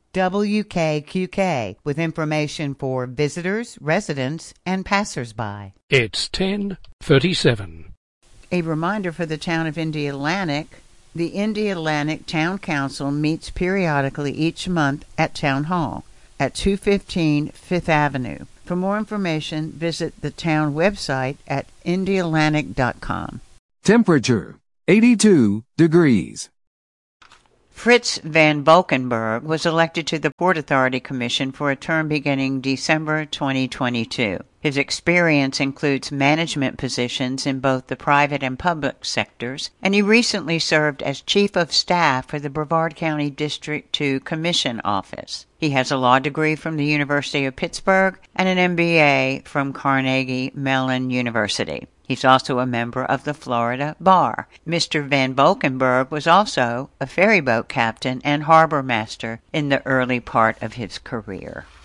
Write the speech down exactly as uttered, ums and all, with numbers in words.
W K Q K, with information for visitors, residents, and passersby. It's ten thirty-seven. A reminder for the town of Indialantic. The Indialantic Town Council meets periodically each month at Town Hall at two fifteen Fifth Avenue. For more information, visit the town website at indialantic dot com. Temperature, eighty-two degrees. Fritz Van Valkenburg was elected to the Port Authority Commission for a term beginning December twenty twenty-two. His experience includes management positions in both the private and public sectors, and he recently served as Chief of Staff for the Brevard County District two Commission Office. He has a law degree from the University of Pittsburgh and an M B A from Carnegie Mellon University. He's also a member of the Florida Bar. Mister Van Valkenburg was also a ferryboat captain and harbor master in the early part of his career.